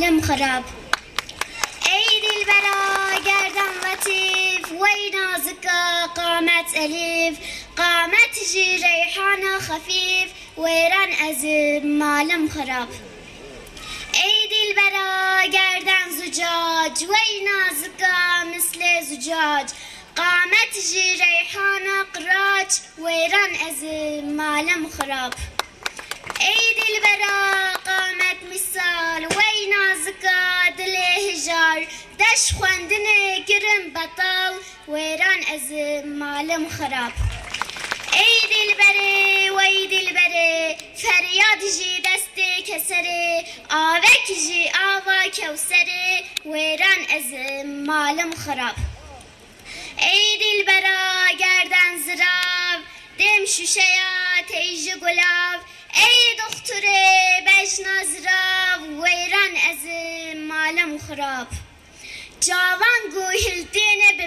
مالم خراب. ای دلبرا گردن لطیف وی نازکا قامت الیف، قامت جی ریحان خفیف ویران از مالم خراب. ای دلبرا گردن زجاج وی نازکا مثل زجاج، قامت جی ریحان قراج ویران از مالم خراب. ای دلبرا قامت مثال وی نازکا دل هجار، دش خواندن گرم بطال ویران از مالم خراب. ای دلبره وی دلبره فریاد جی دست کسره، آوک جی آوا کوسره ویران از مالم خراب. ای دلبرا گردن زراو دم شوشیا تیج گلاب، ای دختر بجنا زراو ویران از مالم خراب. جوان گوهلتین